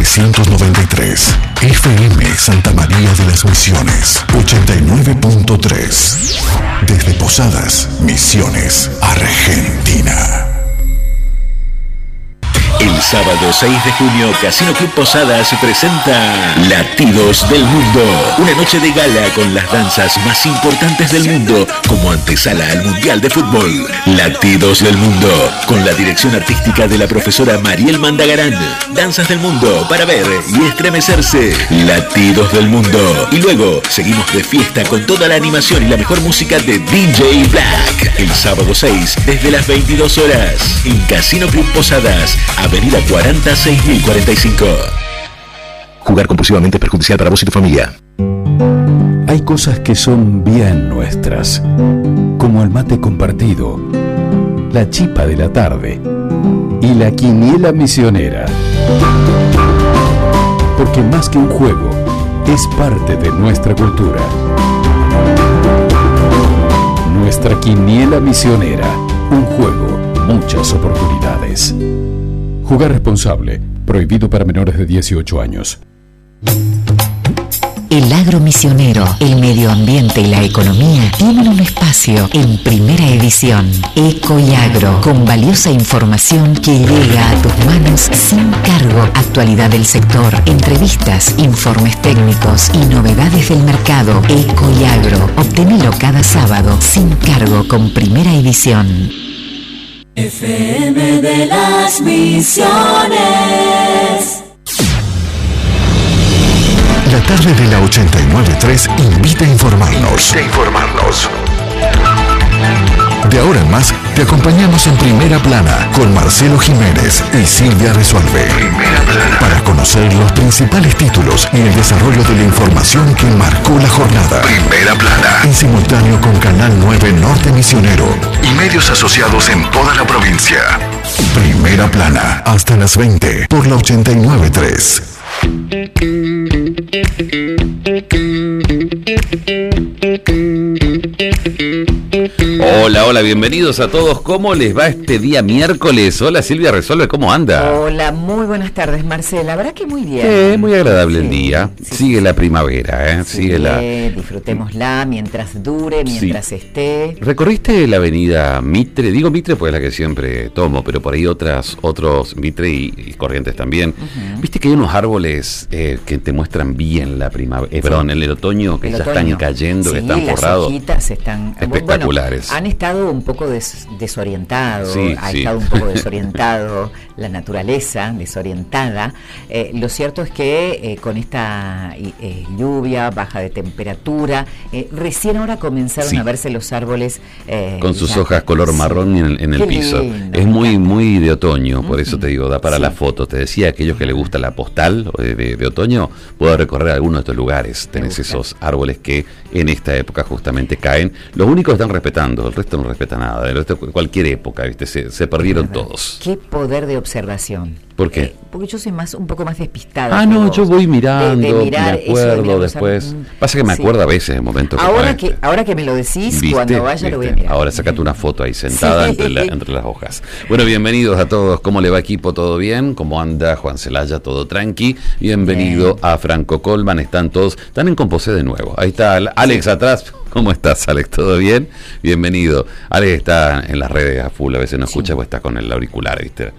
1993. FM Santa María de las Misiones 89.3. Desde Posadas, Misiones, Argentina. El sábado 6 de junio, Casino Club Posadas presenta Latidos del Mundo. Una noche de gala con las danzas más importantes del mundo como antesala al Mundial de Fútbol. Latidos del Mundo, con la dirección artística de la profesora Mariel Mandagarán. Danzas del mundo para ver y estremecerse. Latidos del Mundo. Y luego seguimos de fiesta con toda la animación y la mejor música de DJ Black. El sábado 6, desde las 22 horas, en Casino Club Posadas, Avenida 40 6045. Jugar compulsivamente es perjudicial para vos y tu familia. Hay cosas que son bien nuestras, como el mate compartido, la chipa de la tarde y la quiniela misionera. Porque más que un juego, es parte de nuestra cultura. Nuestra quiniela misionera, un juego, muchas oportunidades. Jugar responsable, prohibido para menores de 18 años. El agro misionero, el medio ambiente y la economía tienen un espacio en Primera Edición. Eco y Agro, con valiosa información que llega a tus manos sin cargo. Actualidad del sector, entrevistas, informes técnicos y novedades del mercado. Eco y Agro, obténelo cada sábado sin cargo con Primera Edición. FM de las Misiones. La tarde de la 89.3 invita a informarnos. De ahora en más, te acompañamos en Primera Plana con Marcelo Jiménez y Silvia Resuelve. Para conocer los principales títulos y el desarrollo de la información que marcó la jornada. Primera Plana. En simultáneo con Canal 9 Norte Misionero y medios asociados en toda la provincia. Primera Plana, hasta las 20 por la 89.3. Hola, bienvenidos a todos. ¿Cómo les va este día miércoles? Hola, Silvia Resuelve, ¿cómo anda? Hola, muy buenas tardes, Marcela. La verdad que muy bien. Muy agradable el día. Sigue la primavera, disfrutémosla mientras dure, mientras esté. ¿Recorriste la avenida Mitre? Digo Mitre porque es la que siempre tomo, pero por ahí otros Mitre y Corrientes también. Viste que hay unos árboles que te muestran bien la primavera, en el otoño, que están cayendo, que están forrados. Las hojitas están espectaculares. Bueno, han estado un poco desorientados, estado un poco desorientado la naturaleza, desorientada. Lo cierto es que con esta lluvia, baja de temperatura, recién ahora comenzaron a verse los árboles con sus hojas color marrón en el piso. Lindo, es muy de otoño, por eso te digo, da para la foto. Te decía, aquellos que les gusta la postal de otoño, puedo recorrer algunos de estos lugares. Tenés esos árboles que en esta época justamente caen. Los únicos están respetando, el resto no respeta nada. El resto, cualquier época, ¿viste? Se perdieron todos. Qué poder de observación. ¿Por qué? Porque yo soy un poco más despistada. Yo voy mirando, me acuerdo después. Pasa que me acuerdo a veces en momentos ahora que me lo decís, ¿viste? Cuando vaya lo voy a mirar. Ahora sacate una foto ahí sentada entre las hojas. Bueno, bienvenidos a todos. ¿Cómo le va, equipo? ¿Todo bien? ¿Cómo anda Juan Celaya? ¿Todo tranqui? Bienvenido a Franco Colman. Están en Composé de nuevo. Ahí está Alex atrás. ¿Cómo estás, Alex? ¿Todo bien? Bienvenido. Alex está en las redes a full, a veces no escucha porque está con el auricular, ¿viste?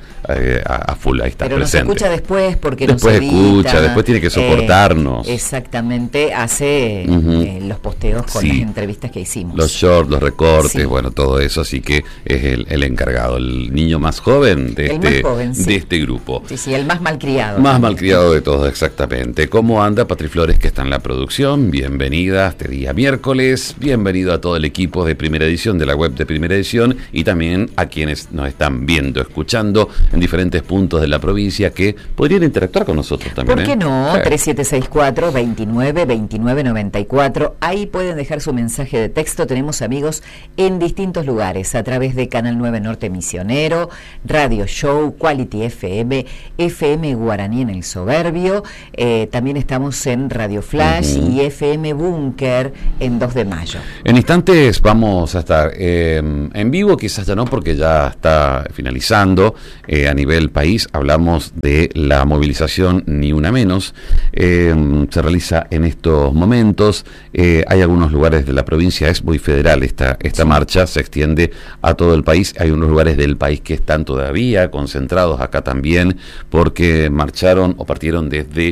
A full, ahí está pero presente. Pero nos escucha después porque después nos edita. Escucha, después tiene que soportarnos. Exactamente, hace los posteos con las entrevistas que hicimos. Los shorts, los recortes, todo eso, así que es el encargado, el niño más joven de este grupo. Sí, el más malcriado. Más malcriado de todos, exactamente. ¿Cómo anda Patri Flores, que está en la producción? Bienvenida este día miércoles. Bienvenido a todo el equipo de Primera Edición, de la web de Primera Edición, y también a quienes nos están viendo, escuchando en diferentes puntos de la provincia que podrían interactuar con nosotros también. ¿Por qué no? 3764-292994. Ahí pueden dejar su mensaje de texto. Tenemos amigos en distintos lugares, a través de Canal 9 Norte Misionero, Radio Show, Quality FM, FM Guaraní en el Soberbio. También estamos en Radio Flash y FM Búnker en 2 de mayo. En instantes vamos a estar en vivo, quizás ya no, porque ya está finalizando a nivel país. Hablamos de la movilización Ni Una Menos. Se realiza en estos momentos. Hay algunos lugares de la provincia, es muy federal esta marcha, se extiende a todo el país. Hay unos lugares del país que están todavía concentrados acá también, porque marcharon o partieron desde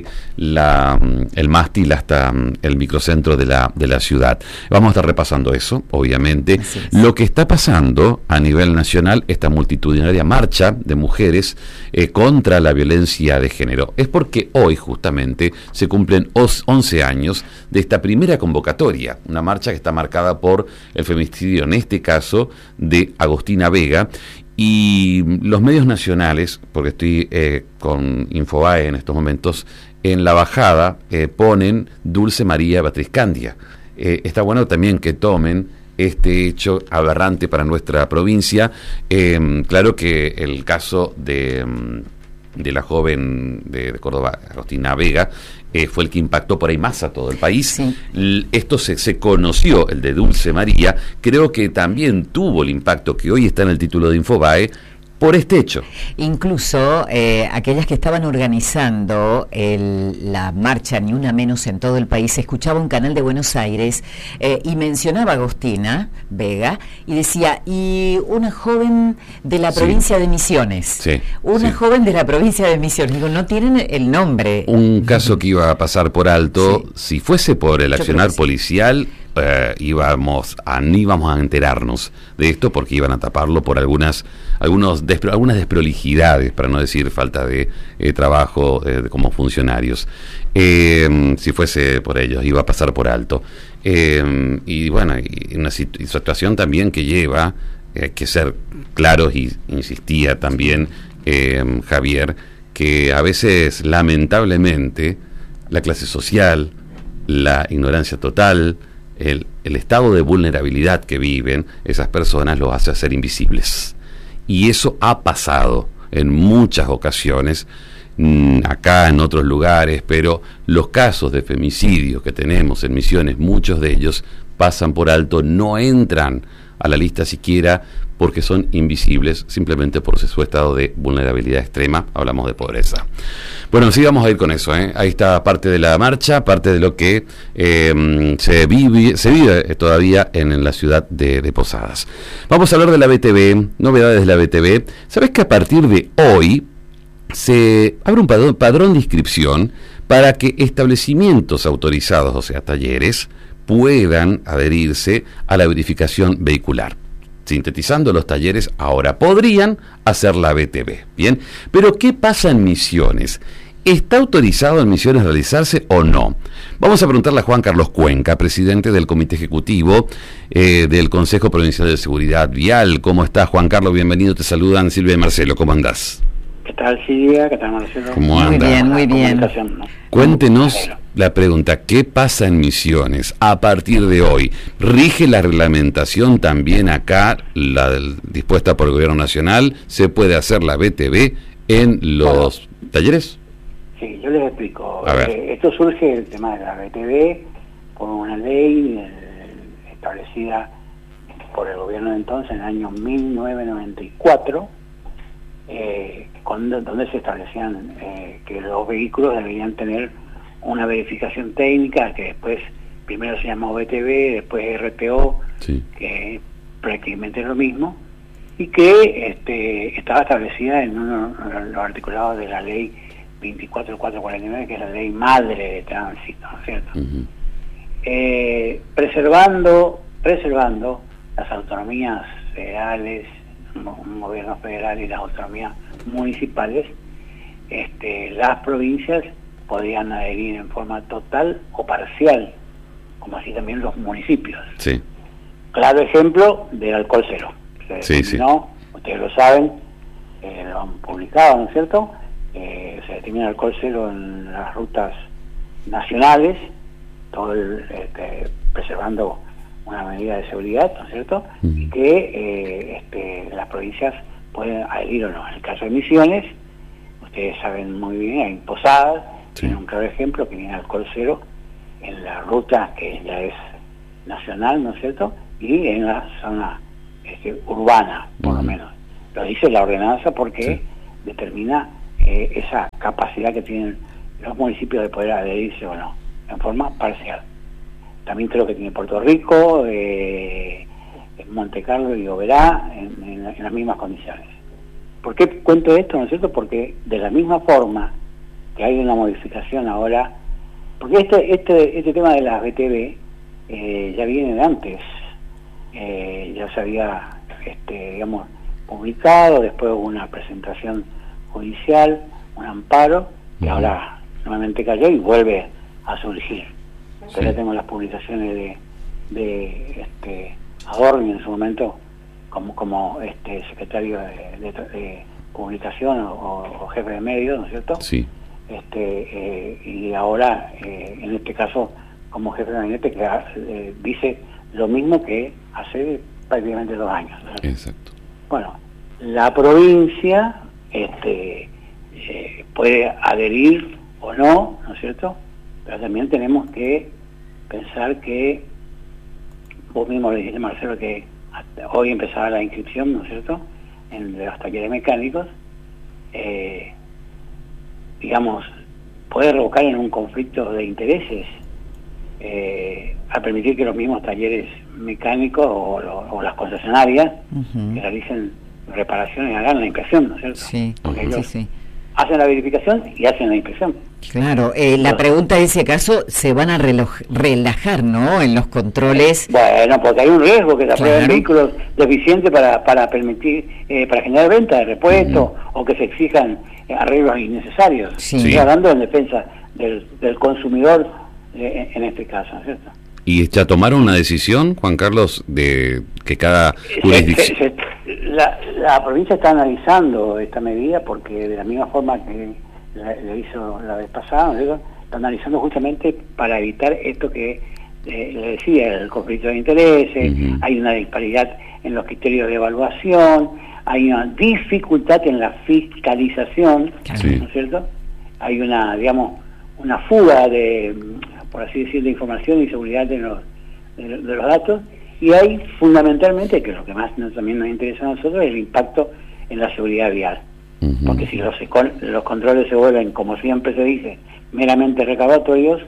el mástil hasta el microcentro de la ciudad. Vamos a estar repasando eso, obviamente. Lo que está pasando a nivel nacional, esta multitudinaria marcha de mujeres contra la violencia de género, es porque hoy justamente se cumplen 11 años de esta primera convocatoria, una marcha que está marcada por el femicidio, en este caso, de Agostina Vega. Y los medios nacionales, porque estoy con Infobae en estos momentos, en la bajada ponen Dulce María Batriscandia. Está bueno también que tomen este hecho aberrante para nuestra provincia. Claro que el caso de la joven de Córdoba, Agostina Vega, fue el que impactó por ahí más a todo el país. Sí. Esto se conoció, el de Dulce María, creo que también tuvo el impacto que hoy está en el título de Infobae, por este hecho. Incluso aquellas que estaban organizando la marcha Ni Una Menos en todo el país, escuchaba un canal de Buenos Aires y mencionaba a Agostina Vega y decía, y una joven de la provincia de Misiones. Una joven de la provincia de Misiones. Digo, no tienen el nombre. Un caso que iba a pasar por alto, si fuese por el accionar policial, íbamos a enterarnos de esto, porque iban a taparlo por algunas desprolijidades, para no decir falta de trabajo como funcionarios. Si fuese por ellos, iba a pasar por alto. Y bueno, y una situación también que lleva que ser claros, y insistía también Javier, que a veces lamentablemente la clase social, la ignorancia total, el estado de vulnerabilidad que viven esas personas los hace ser invisibles. Y eso ha pasado en muchas ocasiones, acá, en otros lugares, pero los casos de femicidio que tenemos en Misiones, muchos de ellos pasan por alto, no entran a la lista siquiera, porque son invisibles, simplemente por su estado de vulnerabilidad extrema. Hablamos de pobreza. Bueno, sí, vamos a ir con eso, Ahí está parte de la marcha, parte de lo que se vive todavía en la ciudad de Posadas. Vamos a hablar de la BTV, novedades de la BTV. ¿Sabés que a partir de hoy se abre un padrón de inscripción para que establecimientos autorizados, o sea, talleres, puedan adherirse a la verificación vehicular? Sintetizando, los talleres ahora podrían hacer la BTV. Bien, pero ¿qué pasa en Misiones? ¿Está autorizado en Misiones realizarse o no? Vamos a preguntarle a Juan Carlos Cuenca, presidente del Comité Ejecutivo del Consejo Provincial de Seguridad Vial. ¿Cómo estás, Juan Carlos? Bienvenido, te saludan Silvia y Marcelo. ¿Cómo andás? ¿Qué tal, Silvia? ¿Qué tal, Marcelo? ¿Cómo andas? Muy bien. Cuéntenos la pregunta, ¿qué pasa en Misiones a partir de hoy? ¿Rige la reglamentación también acá, dispuesta por el Gobierno Nacional? ¿Se puede hacer la BTV en los talleres? Sí, yo les explico. Esto surge el tema de la BTV por una ley establecida por el gobierno de entonces en el año 1994, donde se establecían que los vehículos deberían tener una verificación técnica, que después primero se llamó BTV, después RTO, que prácticamente es lo mismo, y que estaba establecida en los articulados de la ley 24449, que es la ley madre de tránsito, ¿no es cierto? Preservando las autonomías federales, un gobierno federal, y las autonomías municipales, las provincias podían adherir en forma total o parcial, como así también los municipios. Sí. Claro ejemplo del alcohol cero. Ustedes lo saben, lo han publicado, ¿no es cierto? Se determina el alcohol cero en las rutas nacionales, todo preservando una medida de seguridad, ¿no es cierto? Y que las provincias pueden adherir o no. En el caso de Misiones, ustedes saben muy bien, hay Posadas, tiene un claro ejemplo que tiene alcohol cero en la ruta que ya es nacional, ¿no es cierto? Y en la zona urbana, por lo menos. Lo dice la ordenanza porque determina esa capacidad que tienen los municipios de poder adherirse o no, en forma parcial. También creo que tiene Puerto Rico, Monte Carlo y Oberá en las mismas condiciones. ¿Por qué cuento esto, no es cierto? Porque de la misma forma que hay una modificación ahora, porque este tema de las BTV ya viene de antes, ya se había digamos publicado, después hubo una presentación judicial, un amparo, que ahora nuevamente cayó y vuelve a surgir. Yo ya tengo las publicaciones de Adorni en su momento como secretario de comunicación o jefe de medios, ¿no es cierto? Sí. Y ahora, en este caso, como jefe de gabinete, que dice lo mismo que hace prácticamente 2 años, ¿no? Exacto. Bueno, la provincia puede adherir o no, ¿no es cierto? Pero también tenemos que pensar que, vos mismo le dijiste, Marcelo, que hoy empezaba la inscripción, ¿no es cierto?, en los talleres mecánicos. Digamos, puede revocar en un conflicto de intereses al permitir que los mismos talleres mecánicos o las concesionarias que realicen reparaciones hagan la inspección, ¿no es cierto? Sí, porque ellos hacen la verificación y hacen la inspección. Claro, la pregunta es si acaso se van a relajar, ¿no?, en los controles. Bueno, porque hay un riesgo que se aprueben vehículos deficientes para permitir, para generar venta de repuestos o que se exijan arreglos innecesarios. Sí. Estoy hablando en defensa del consumidor en este caso, ¿no es cierto? ¿Y ya tomaron una decisión, Juan Carlos, de que cada jurisdicción... La provincia está analizando esta medida porque de la misma forma que le hizo la vez pasada, ¿no? Está analizando justamente para evitar esto que le decía, el conflicto de intereses, hay una disparidad en los criterios de evaluación, hay una dificultad en la fiscalización, ¿no es cierto? Hay una, digamos, una fuga de, por así decir, de información y seguridad de los datos, y hay fundamentalmente, que lo que más también nos interesa a nosotros, es el impacto en la seguridad vial. Porque si los controles se vuelven, como siempre se dice, meramente recaudatorios,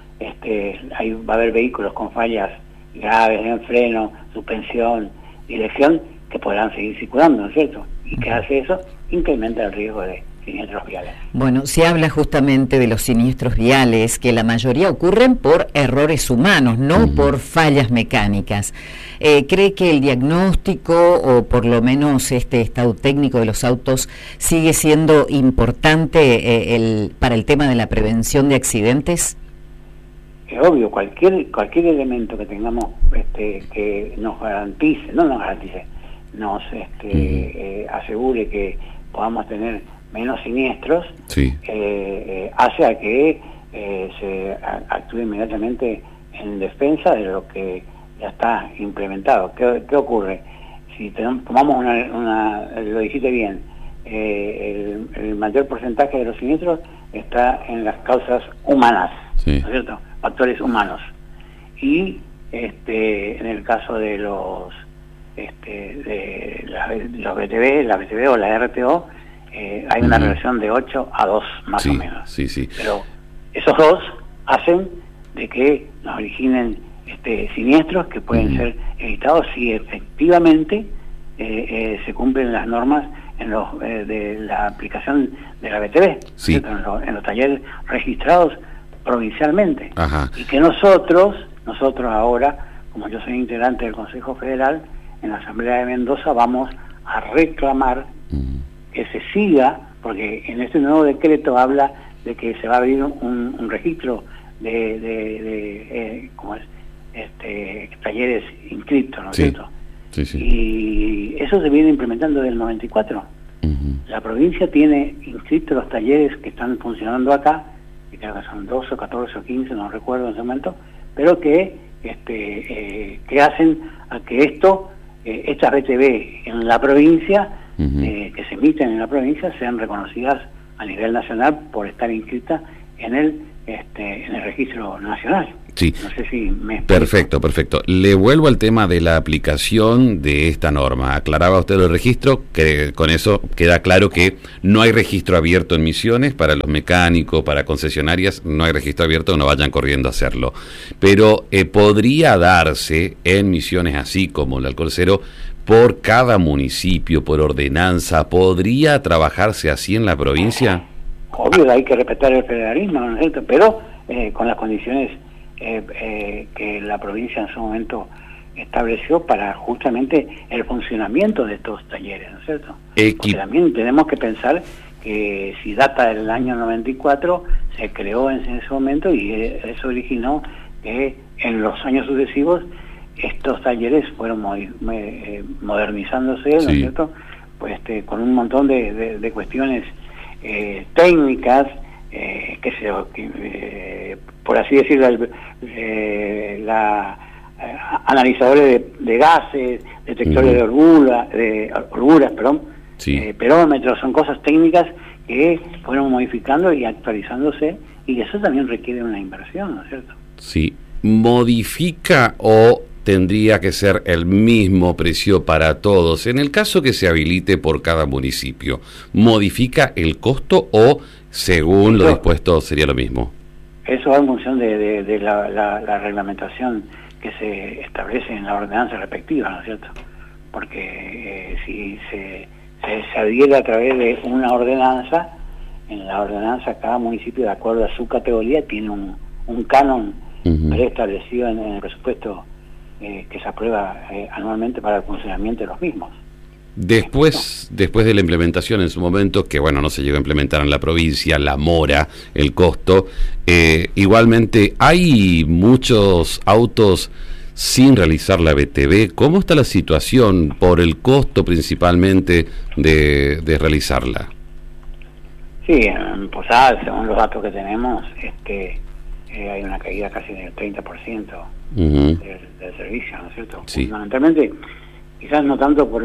ahí va a haber vehículos con fallas graves en freno, suspensión, dirección, que podrán seguir circulando, ¿no es cierto? ¿Y qué hace eso? Incrementa el riesgo de siniestros viales. Bueno, se habla justamente de los siniestros viales, que la mayoría ocurren por errores humanos, no por fallas mecánicas. ¿Cree que el diagnóstico, o por lo menos estado técnico de los autos, sigue siendo importante para el tema de la prevención de accidentes? Es obvio, cualquier elemento que tengamos que nos garantice, nos asegure que podamos tener menos siniestros, hace a que se actúe inmediatamente en defensa de lo que ya está implementado. ¿Qué ocurre? Si tomamos lo dijiste bien, el mayor porcentaje de los siniestros está en las causas humanas, ¿no es cierto? Factores humanos. Y en el caso de los BTV, la BTV o la RTO, hay una relación de 8 a 2 más o menos. Pero esos 2 hacen de que nos originen siniestros que pueden ser evitados si efectivamente se cumplen las normas de la aplicación de la BTV, en los talleres registrados provincialmente. Y que nosotros ahora, como yo soy integrante del Consejo Federal, en la Asamblea de Mendoza vamos a reclamar que se siga, porque en este nuevo decreto habla de que se va a abrir un registro de talleres inscriptos, ¿no es cierto? Y eso se viene implementando desde el 94. La provincia tiene inscritos los talleres que están funcionando acá, que creo que son 12 o 14 o 15, no recuerdo en ese momento, pero que hacen a que estas BTV en la provincia, que se emiten en la provincia, sean reconocidas a nivel nacional por estar inscritas en el registro nacional. Sí. No sé si me explico. Perfecto. Le vuelvo al tema de la aplicación de esta norma. Aclaraba usted el registro, que con eso queda claro que no hay registro abierto en Misiones para los mecánicos, para concesionarias, no hay registro abierto, no vayan corriendo a hacerlo. Pero podría darse en Misiones, así como el alcohol cero, por cada municipio, por ordenanza. ¿Podría trabajarse así en la provincia? Obvio, hay que respetar el federalismo, ¿no es cierto? Pero con las condiciones que la provincia en su momento estableció para justamente el funcionamiento de estos talleres, ¿no es cierto? Porque también tenemos que pensar que si data del año 94, se creó en ese momento y eso originó que en los años sucesivos estos talleres fueron modernizándose, ¿no es cierto? Pues con un montón de cuestiones técnicas, por así decirlo, analizadores de gases, detectores de holguras, perómetros, son cosas técnicas que fueron modificando y actualizándose, y eso también requiere una inversión, ¿no es cierto? Sí, ¿modifica o tendría que ser el mismo precio para todos? En el caso que se habilite por cada municipio, ¿modifica el costo o según lo dispuesto sería lo mismo? Eso va en función de la reglamentación que se establece en la ordenanza respectiva, ¿no es cierto? Porque si se adhiere a través de una ordenanza, en la ordenanza cada municipio, de acuerdo a su categoría, tiene un canon preestablecido en el presupuesto que se aprueba anualmente para el funcionamiento de los mismos. Después de la implementación en su momento, que bueno, no se llegó a implementar en la provincia, la mora, el costo, igualmente hay muchos autos sin realizar la BTV. ¿Cómo está la situación por el costo principalmente de realizarla? Sí, en Posadas, según los datos que tenemos, hay una caída casi del 30% del servicio, ¿no es cierto? Sí. Fundamentalmente, quizás no tanto por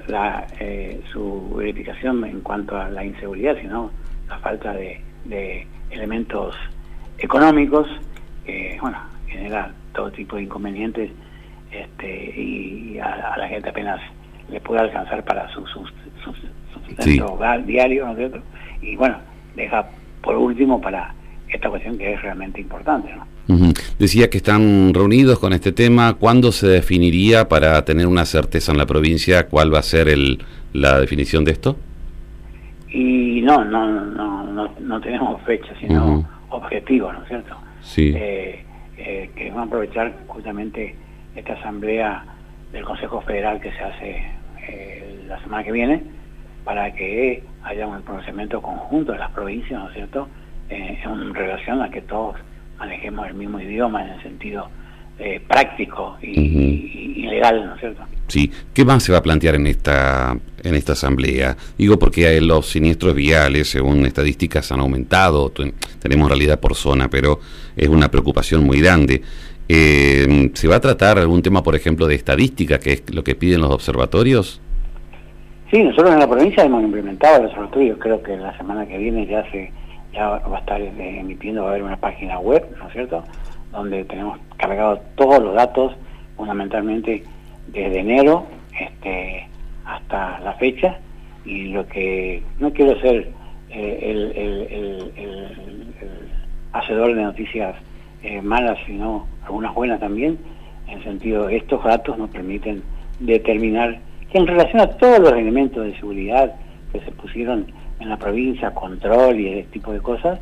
su verificación en cuanto a la inseguridad, sino la falta de elementos económicos que, genera todo tipo de inconvenientes, y a la gente apenas le puede alcanzar para su sustento diario, ¿no es cierto? Y deja por último para esta cuestión que es realmente importante, ¿no? Decía que están reunidos con este tema. ¿Cuándo se definiría para tener una certeza en la provincia cuál va a ser la definición de esto? Y no tenemos fecha, sino objetivos, ¿no es cierto? Sí. Que vamos a aprovechar justamente esta asamblea del Consejo Federal que se hace la semana que viene, para que haya un pronunciamiento conjunto de las provincias, ¿no es cierto?, en relación a que todos manejemos el mismo idioma en el sentido práctico y legal, ¿no es cierto? Sí. ¿Qué más se va a plantear en esta asamblea? Digo porque los siniestros viales, según estadísticas, han aumentado. Tenemos realidad por zona, pero es una preocupación muy grande. ¿Se va a tratar algún tema, por ejemplo, de estadística, que es lo que piden los observatorios? Sí, nosotros en la provincia hemos implementado el observatorio. Creo que la semana que viene ya va a estar emitiendo, va a haber una página web, ¿no es cierto?, donde tenemos cargados todos los datos, fundamentalmente desde enero hasta la fecha. Y lo que no quiero ser el hacedor de noticias malas, sino algunas buenas también, en el sentido de estos datos nos permiten determinar que en relación a todos los elementos de seguridad que se pusieron en la provincia, control y ese tipo de cosas,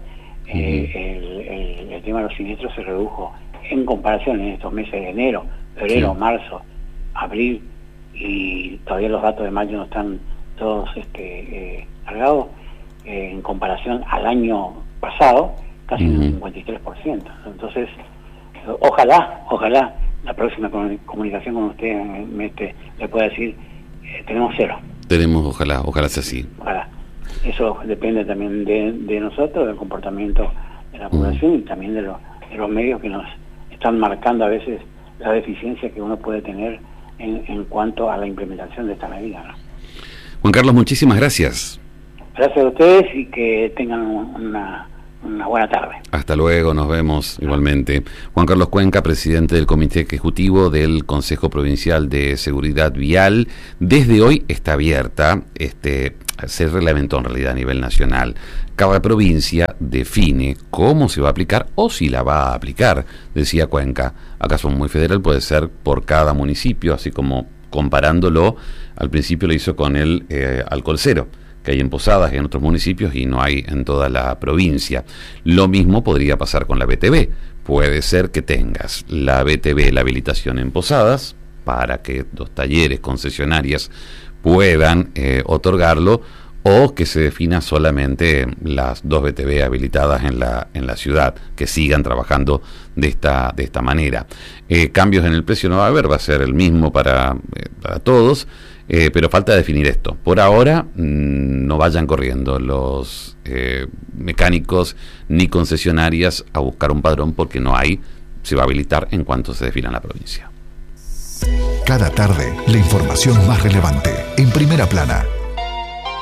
el tema de los siniestros se redujo en comparación en estos meses de enero, febrero, marzo, abril, y todavía los datos de mayo no están todos cargados, en comparación al año pasado, casi un 53%. Entonces, ojalá la próxima comunicación con usted le pueda decir, tenemos 0. Ojalá sea así. Ojalá. Eso depende también de nosotros, del comportamiento de la población y también de los medios que nos están marcando a veces la deficiencia que uno puede tener en cuanto a la implementación de esta medida, ¿no? Juan Carlos, muchísimas gracias. Gracias a ustedes y que tengan una Una buena tarde. Hasta luego, nos vemos igualmente. Juan Carlos Cuenca, presidente del Comité Ejecutivo del Consejo Provincial de Seguridad Vial. Desde hoy está abierta, se reglamentó en realidad a nivel nacional. Cada provincia define cómo se va a aplicar o si la va a aplicar, decía Cuenca. Acaso muy federal puede ser por cada municipio, así como comparándolo, al principio lo hizo con el alcohol cero, que hay en Posadas y en otros municipios y no hay en toda la provincia. Lo mismo podría pasar con la BTV. Puede ser que tengas la BTV, la habilitación en Posadas, para que los talleres, concesionarias puedan otorgarlo, o que se defina solamente las 2 BTV habilitadas en la ciudad, que sigan trabajando de esta manera. Cambios en el precio no va a haber, va a ser el mismo para todos, pero falta definir esto. Por ahora no vayan corriendo los mecánicos ni concesionarias a buscar un padrón, porque no hay, se va a habilitar en cuanto se defina en la provincia. Cada tarde, la información más relevante en Primera Plana.